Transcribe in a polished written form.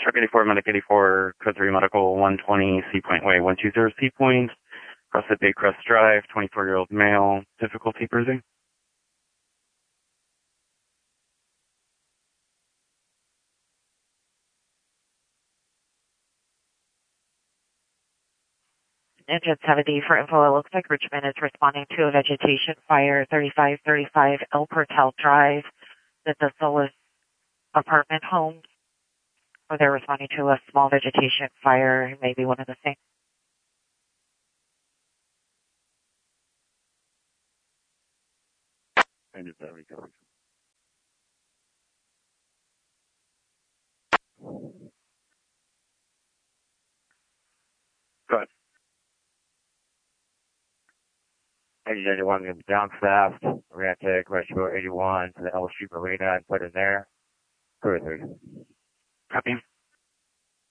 Truck 84, Medic 84, Code 3 Medical 120, C Point Way, 120 C Point, CrossFit Baycrest Drive, 24-year-old male, difficulty bruising. Engine 70 for info. It looks like Richmond is responding to a vegetation fire, 3535 El Portal Drive, at the Solis apartment home. Or they're responding to a small vegetation fire, maybe one of the same. Engine 70, coverage. Go ahead. Engine 81 going to be down fast. We're going to take Rescue 81 to the Elm Street Marina and put in there. Crew 3.